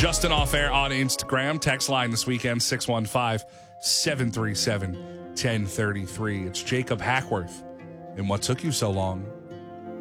Justin Off Air on Instagram. Text line this weekend, 615-737-1033. It's Jacob Hackworth. And what took you so long?